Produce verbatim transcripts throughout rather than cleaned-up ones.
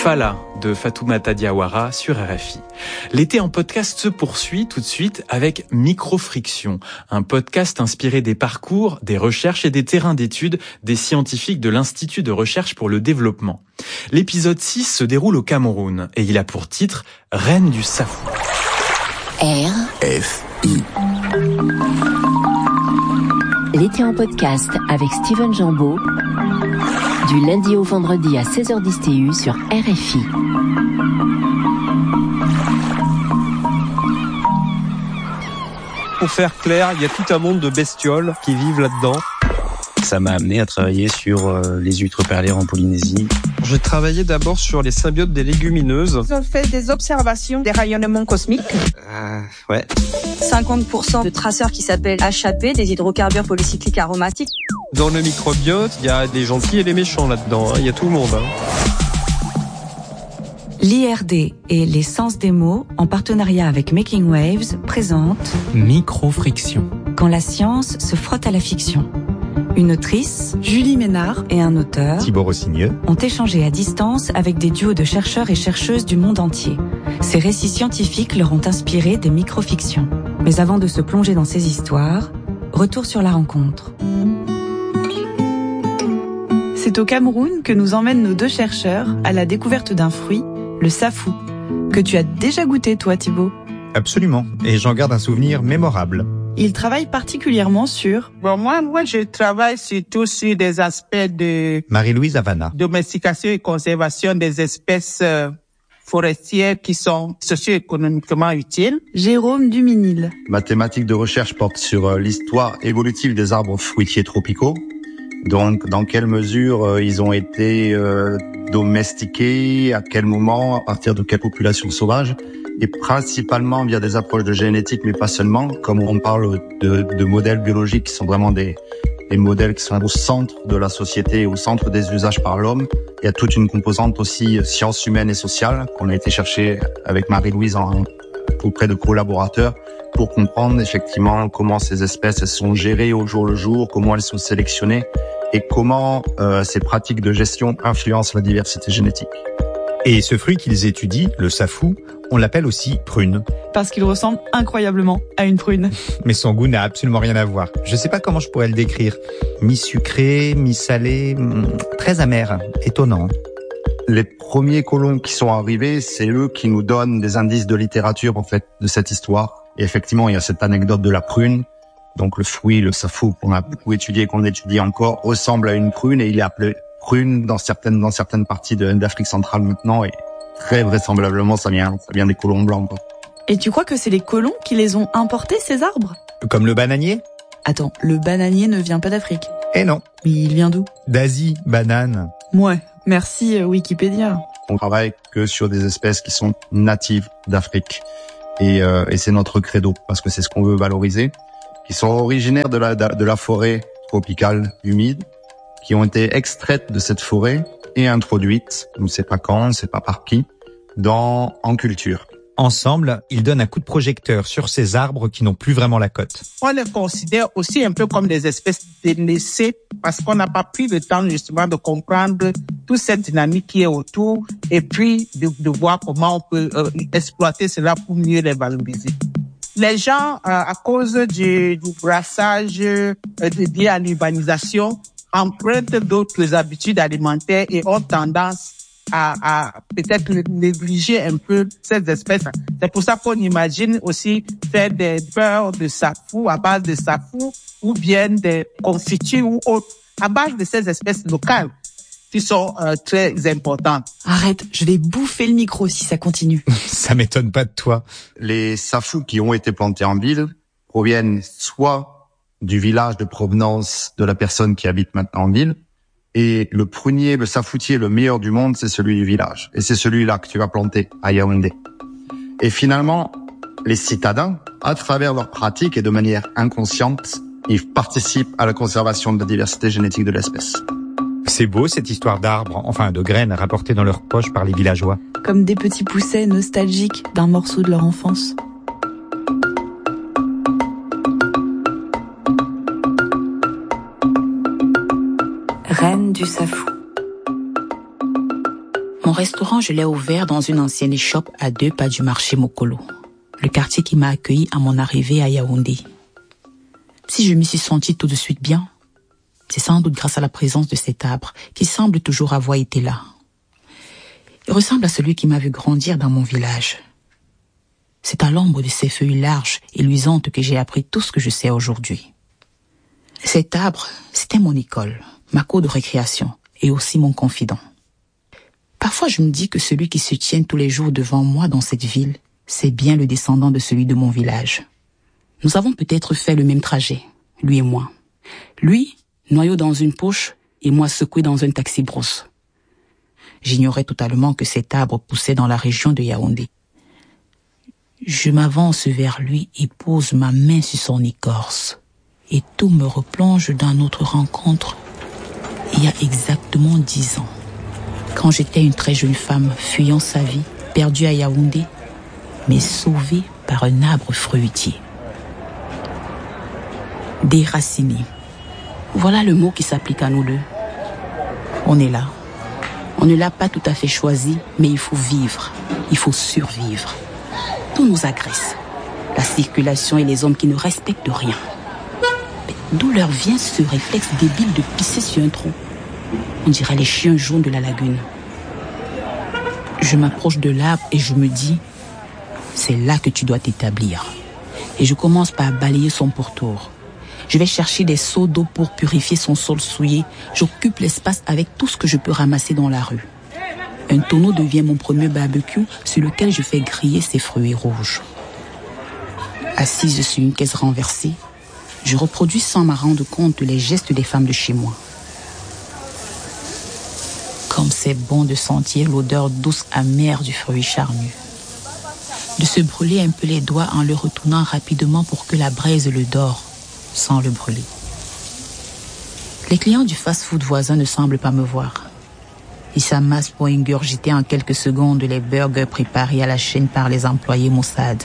Fala de Fatoumata Diawara sur R F I. L'été en podcast se poursuit tout de suite avec Microfriction, un podcast inspiré des parcours, des recherches et des terrains d'études des scientifiques de l'Institut de recherche pour le développement. L'épisode six se déroule au Cameroun et il a pour titre Reine du Safou. R F I. L'été en podcast avec Steven Jambeau, du lundi au vendredi à seize heures dix T U sur R F I. Pour faire clair, il y a tout un monde de bestioles qui vivent là-dedans. Ça m'a amené à travailler sur euh, les huîtres perlières en Polynésie. J'ai travaillé d'abord sur les symbiotes des légumineuses. Ils ont fait des observations des rayonnements cosmiques. Euh, ouais. cinquante pour cent de traceurs qui s'appellent H A P, des hydrocarbures polycycliques aromatiques. Dans le microbiote, il y a des gentils et des méchants là-dedans. Il hein. y a tout le monde. Hein. L'I R D et les Sens des mots, en partenariat avec Making Waves, présentent Microfriction. Quand la science se frotte à la fiction. Une autrice, Julie Ménard, et un auteur, Thibaut Rossigneux, ont échangé à distance avec des duos de chercheurs et chercheuses du monde entier. Ces récits scientifiques leur ont inspiré des microfictions. Mais avant de se plonger dans ces histoires, retour sur la rencontre. C'est au Cameroun que nous emmènent nos deux chercheurs à la découverte d'un fruit, le safou, que tu as déjà goûté toi Thibaut. Absolument, et j'en garde un souvenir mémorable. Il travaille particulièrement sur... Bon, moi, moi, je travaille surtout sur des aspects de... Marie-Louise Havana. Domestication et conservation des espèces euh, forestières qui sont socio-économiquement utiles. Jérôme Duminil. Ma thématique de recherche porte sur euh, l'histoire évolutive des arbres fruitiers tropicaux. Donc, dans quelle mesure euh, ils ont été euh, domestiqués, à quel moment, à partir de quelle population sauvage, et principalement via des approches de génétique, mais pas seulement, comme on parle de, de modèles biologiques qui sont vraiment des, des modèles qui sont au centre de la société, au centre des usages par l'homme. Il y a toute une composante aussi sciences humaines et sociales qu'on a été chercher avec Marie-Louise en, auprès de collaborateurs pour comprendre effectivement comment ces espèces elles sont gérées au jour le jour, comment elles sont sélectionnées et comment euh, ces pratiques de gestion influencent la diversité génétique. Et ce fruit qu'ils étudient, le safou, on l'appelle aussi prune. Parce qu'il ressemble incroyablement à une prune. Mais son goût n'a absolument rien à voir. Je sais pas comment je pourrais le décrire. Mi-sucré, mi-salé, très amer, étonnant. Les premiers colons qui sont arrivés, c'est eux qui nous donnent des indices de littérature en fait de cette histoire. Et effectivement, il y a cette anecdote de la prune. Donc le fruit, le safou, qu'on a beaucoup étudié, qu'on étudie encore, ressemble à une prune et il est appelé prune dans certaines dans certaines parties de, d'Afrique centrale maintenant et très vraisemblablement ça vient ça vient des colons blancs quoi. Et tu crois que c'est les colons qui les ont importés ces arbres ? Comme le bananier ? Attends, le bananier ne vient pas d'Afrique. Eh non. Mais il vient d'où ? D'Asie, banane. Ouais, merci Wikipédia. On travaille que sur des espèces qui sont natives d'Afrique et, euh, et c'est notre credo parce que c'est ce qu'on veut valoriser, qui sont originaires de la de la forêt tropicale humide, qui ont été extraites de cette forêt et introduites, on ne sait pas quand, on ne sait pas par qui, dans en culture. Ensemble, ils donnent un coup de projecteur sur ces arbres qui n'ont plus vraiment la cote. On les considère aussi un peu comme des espèces délaissées parce qu'on n'a pas pris le temps justement de comprendre toute cette dynamique qui est autour et puis de, de voir comment on peut euh, exploiter cela pour mieux les valoriser. Les gens, euh, à cause du, du brassage euh, lié à l'urbanisation, empruntent d'autres habitudes alimentaires et ont tendance à, à peut-être négliger un peu ces espèces. C'est pour ça qu'on imagine aussi faire des beurres de safou à base de safou ou bien des confitures ou autres à base de ces espèces locales qui sont euh, très importantes. Arrête, je vais bouffer le micro si ça continue. Ça m'étonne pas de toi. Les safous qui ont été plantés en ville proviennent soit du village de provenance de la personne qui habite maintenant en ville. Et le prunier, le safoutier, le meilleur du monde, c'est celui du village. Et c'est celui-là que tu vas planter à Yaoundé. Et finalement, les citadins, à travers leurs pratiques et de manière inconsciente, ils participent à la conservation de la diversité génétique de l'espèce. C'est beau cette histoire d'arbres, enfin de graines rapportées dans leur poche par les villageois. Comme des petits poussets nostalgiques d'un morceau de leur enfance. Reine du safou. Mon restaurant, je l'ai ouvert dans une ancienne échoppe à deux pas du marché Mokolo, le quartier qui m'a accueilli à mon arrivée à Yaoundé. Si je m'y suis sentie tout de suite bien, c'est sans doute grâce à la présence de cet arbre qui semble toujours avoir été là. Il ressemble à celui qui m'a vu grandir dans mon village. C'est à l'ombre de ses feuilles larges et luisantes que j'ai appris tout ce que je sais aujourd'hui. Cet arbre, c'était mon école, ma cour de récréation et aussi mon confident. Parfois, je me dis que celui qui se tient tous les jours devant moi dans cette ville, c'est bien le descendant de celui de mon village. Nous avons peut-être fait le même trajet, lui et moi. Lui, noyau dans une poche, et moi secoué dans un taxi-brousse. J'ignorais totalement que cet arbre poussait dans la région de Yaoundé. Je m'avance vers lui et pose ma main sur son écorce. Et tout me replonge dans notre rencontre il y a exactement dix ans. Quand j'étais une très jeune femme fuyant sa vie, perdue à Yaoundé, mais sauvée par un arbre fruitier. Déraciné. Voilà le mot qui s'applique à nous deux. On est là. On ne l'a pas tout à fait choisi, mais il faut vivre. Il faut survivre. Tout nous agresse. La circulation et les hommes qui ne respectent rien. Mais d'où leur vient ce réflexe débile de pisser sur un tronc? On dirait les chiens jaunes de la lagune. Je m'approche de l'arbre et je me dis, c'est là que tu dois t'établir. Et je commence par balayer son pourtour. Je vais chercher des seaux d'eau pour purifier son sol souillé. J'occupe l'espace avec tout ce que je peux ramasser dans la rue. Un tonneau devient mon premier barbecue sur lequel je fais griller ces fruits rouges. Assise sur une caisse renversée, je reproduis sans m'en rendre compte les gestes des femmes de chez moi. Comme c'est bon de sentir l'odeur douce amère du fruit charnu. De se brûler un peu les doigts en le retournant rapidement pour que la braise le dore, sans le brûler. Les clients du fast-food voisin ne semblent pas me voir. Ils s'amassent pour ingurgiter en quelques secondes les burgers préparés à la chaîne par les employés Mossad.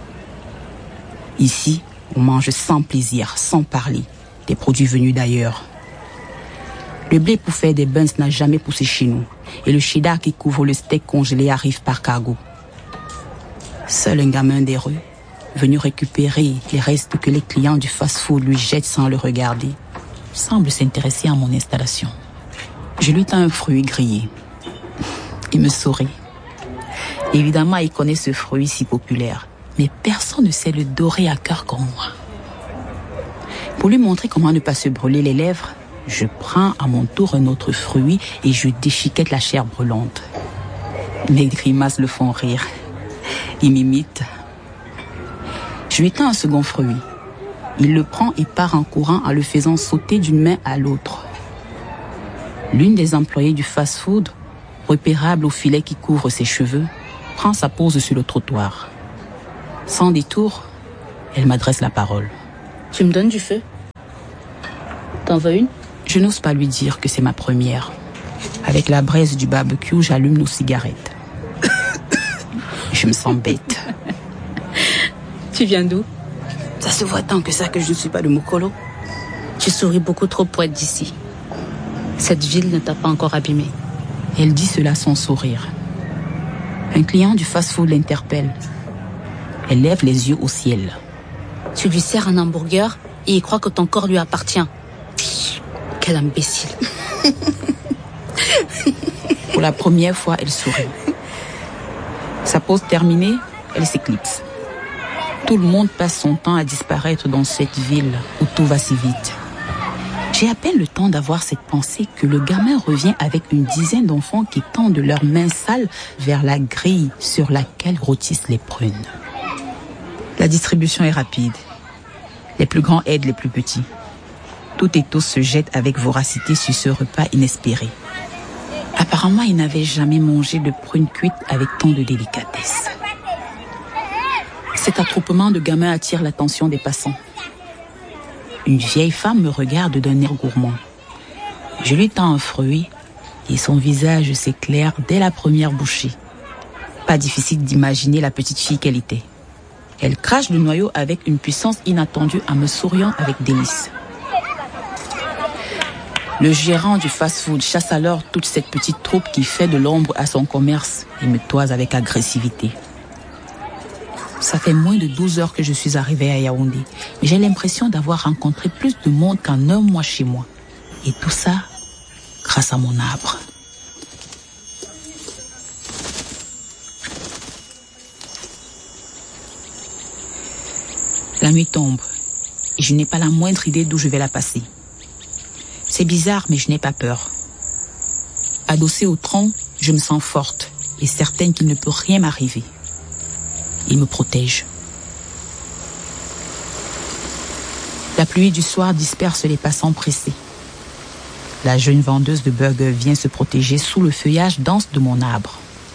Ici, on mange sans plaisir, sans parler, des produits venus d'ailleurs. Le blé pour faire des buns n'a jamais poussé chez nous, et le cheddar qui couvre le steak congelé arrive par cargo. Seul un gamin des rues, venu récupérer les restes que les clients du fast-food lui jettent sans le regarder, semble s'intéresser à mon installation. Je lui tends un fruit grillé. Il me sourit. Évidemment, il connaît ce fruit si populaire, mais personne ne sait le dorer à cœur comme moi. Pour lui montrer comment ne pas se brûler les lèvres, je prends à mon tour un autre fruit et je déchiquette la chair brûlante. Mes grimaces le font rire. Il m'imite. Je lui tends un second fruit. Il le prend et part en courant en le faisant sauter d'une main à l'autre. L'une des employées du fast-food, repérable au filet qui couvre ses cheveux, prend sa pose sur le trottoir. Sans détour, elle m'adresse la parole. Tu me donnes du feu? T'en veux une? Je n'ose pas lui dire que c'est ma première. Avec la braise du barbecue, j'allume nos cigarettes. Je me sens bête. Tu viens d'où? Ça se voit tant que ça que je ne suis pas de Mokolo. Tu souris beaucoup trop pour être d'ici. Cette ville ne t'a pas encore abîmé. Elle dit cela sans sourire. Un client du fast-food l'interpelle. Elle lève les yeux au ciel. Tu lui sers un hamburger et il croit que ton corps lui appartient. Quel imbécile. Pour la première fois, elle sourit. Sa pause terminée, elle s'éclipse. Tout le monde passe son temps à disparaître dans cette ville où tout va si vite. J'ai à peine le temps d'avoir cette pensée que le gamin revient avec une dizaine d'enfants qui tendent leurs mains sales vers la grille sur laquelle rôtissent les prunes. La distribution est rapide. Les plus grands aident les plus petits. Toutes et tous se jettent avec voracité sur ce repas inespéré. Apparemment, ils n'avaient jamais mangé de prunes cuites avec tant de délicatesse. Cet attroupement de gamins attire l'attention des passants. Une vieille femme me regarde d'un air gourmand. Je lui tends un fruit et son visage s'éclaire dès la première bouchée. Pas difficile d'imaginer la petite fille qu'elle était. Elle crache le noyau avec une puissance inattendue en me souriant avec délice. Le gérant du fast-food chasse alors toute cette petite troupe qui fait de l'ombre à son commerce et me toise avec agressivité. Ça fait moins de douze heures que je suis arrivée à Yaoundé, mais j'ai l'impression d'avoir rencontré plus de monde qu'en un mois chez moi. Et tout ça, grâce à mon arbre. La nuit tombe et je n'ai pas la moindre idée d'où je vais la passer. C'est bizarre, mais je n'ai pas peur. Adossée au tronc, je me sens forte et certaine qu'il ne peut rien m'arriver. Il me protège. La pluie du soir disperse les passants pressés. La jeune vendeuse de burgers vient se protéger sous le feuillage dense de mon arbre.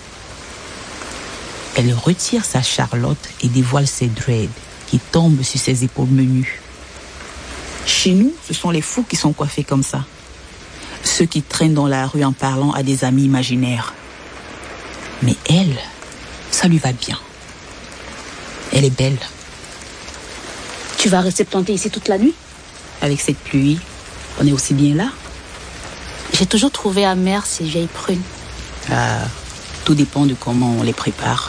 Elle retire sa charlotte et dévoile ses dreads qui tombent sur ses épaules menues. Chez nous, ce sont les fous qui sont coiffés comme ça. Ceux qui traînent dans la rue en parlant à des amis imaginaires. Mais elle, ça lui va bien. Elle est belle. Tu vas rester plantée ici toute la nuit? Avec cette pluie, on est aussi bien là. J'ai toujours trouvé amères ces vieilles prunes. Ah, tout dépend de comment on les prépare.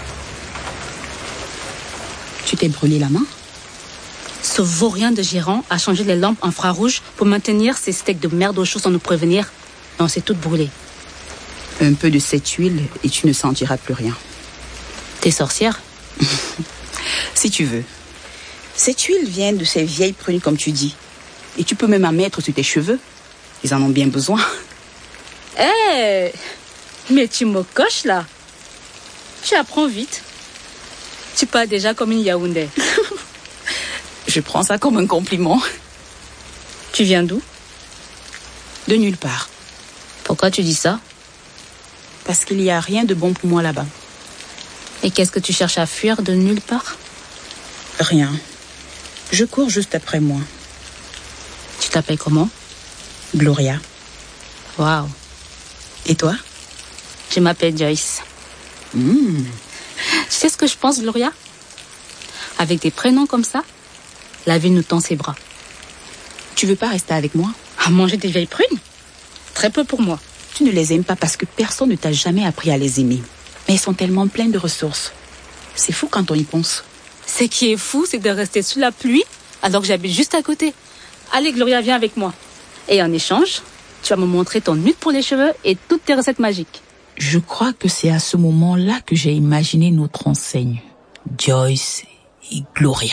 Tu t'es brûlé la main? Ce vaurien de gérant a changé les lampes infrarouges pour maintenir ces steaks de merde au chaud sans nous prévenir. Non, c'est tout brûlé. Un peu de cette huile et tu ne sentiras plus rien. T'es sorcière? Si tu veux. Cette huile vient de ces vieilles prunes comme tu dis. Et tu peux même en mettre sur tes cheveux. Ils en ont bien besoin. Hé hey, mais tu me coches là. Tu apprends vite. Tu parles déjà comme une Yaoundé. Je prends ça comme un compliment. Tu viens d'où? De nulle part. Pourquoi tu dis ça? Parce qu'il n'y a rien de bon pour moi là-bas. Et qu'est-ce que tu cherches à fuir de nulle part? Rien. Je cours juste après moi. Tu t'appelles comment? Gloria. Waouh. Et toi? Je m'appelle Joyce. Mmh. Tu sais ce que je pense, Gloria? Avec des prénoms comme ça, la vie nous tend ses bras. Tu veux pas rester avec moi? À manger des vieilles prunes? Très peu pour moi. Tu ne les aimes pas parce que personne ne t'a jamais appris à les aimer. Mais ils sont tellement pleins de ressources. C'est fou quand on y pense. Ce qui est fou, c'est de rester sous la pluie alors que j'habite juste à côté. Allez, Gloria, viens avec moi. Et en échange, tu vas me montrer ton huile pour les cheveux et toutes tes recettes magiques. Je crois que c'est à ce moment-là que j'ai imaginé notre enseigne. Joyce et Gloria.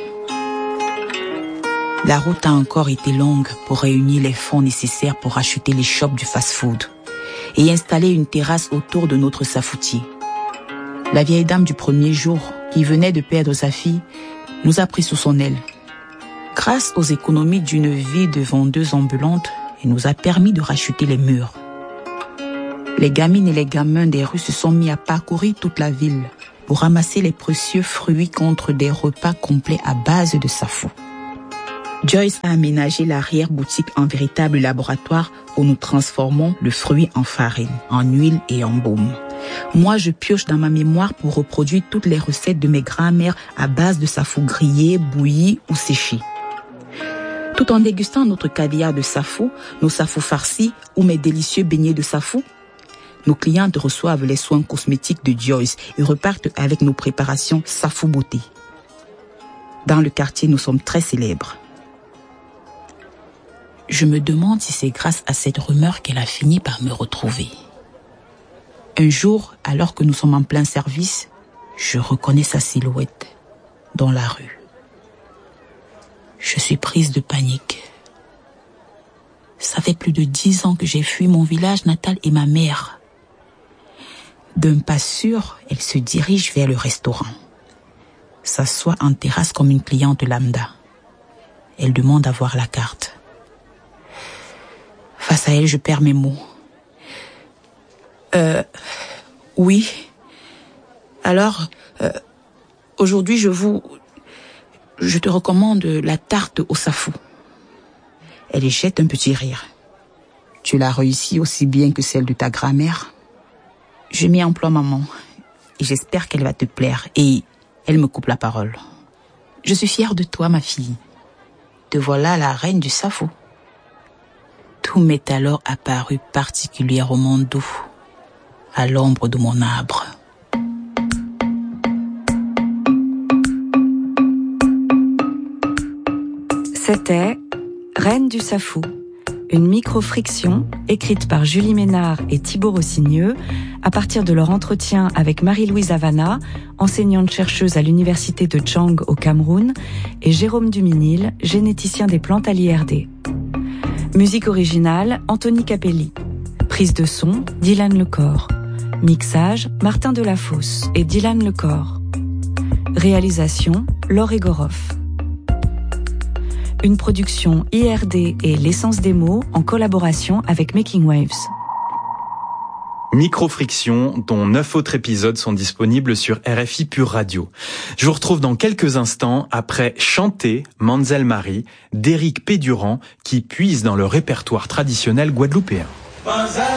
La route a encore été longue pour réunir les fonds nécessaires pour acheter les shops du fast-food et installer une terrasse autour de notre safoutier. La vieille dame du premier jour, qui venait de perdre sa fille, nous a pris sous son aile. Grâce aux économies d'une vie de vendeuse ambulante, elle nous a permis de racheter les murs. Les gamines et les gamins des rues se sont mis à parcourir toute la ville pour ramasser les précieux fruits contre des repas complets à base de safou. Joyce a aménagé l'arrière-boutique en véritable laboratoire où nous transformons le fruit en farine, en huile et en baume. Moi, je pioche dans ma mémoire pour reproduire toutes les recettes de mes grands-mères à base de safou grillé, bouilli ou séché. Tout en dégustant notre caviar de safou, nos safou farcis ou mes délicieux beignets de safou, nos clientes reçoivent les soins cosmétiques de Joyce et repartent avec nos préparations safou beauté. Dans le quartier, nous sommes très célèbres. Je me demande si c'est grâce à cette rumeur qu'elle a fini par me retrouver. Un jour, alors que nous sommes en plein service, je reconnais sa silhouette dans la rue. Je suis prise de panique. Ça fait plus de dix ans que j'ai fui mon village natal et ma mère. D'un pas sûr, elle se dirige vers le restaurant. S'assoit en terrasse comme une cliente lambda. Elle demande à voir la carte. Face à elle, je perds mes mots. Euh, oui. Alors, euh, aujourd'hui, je vous... Je te recommande la tarte au safou. Elle jette un petit rire. Tu l'as réussi aussi bien que celle de ta grand-mère. Je m'y emploie, maman. Et j'espère qu'elle va te plaire. Et elle me coupe la parole. Je suis fière de toi, ma fille. Te voilà la reine du safou. Tout m'est alors apparu particulièrement doux, à l'ombre de mon arbre. C'était Reine du Safou, une micro-friction écrite par Julie Ménard et Thibaut Rossigneux à partir de leur entretien avec Marie-Louise Havana, enseignante-chercheuse à l'université de Tchang au Cameroun, et Jérôme Duminil, généticien des plantes à l'I R D. Musique originale, Anthony Capelli. Prise de son, Dylan Lecor. Mixage, Martin Delafosse et Dylan Lecor. Réalisation, Laure Egoroff. Une production I R D et l'essence des mots en collaboration avec Making Waves. Micro-friction, dont neuf autres épisodes sont disponibles sur R F I Pure Radio. Je vous retrouve dans quelques instants après Chanter, Manzel Marie, d'Éric Pédurand, qui puise dans le répertoire traditionnel guadeloupéen.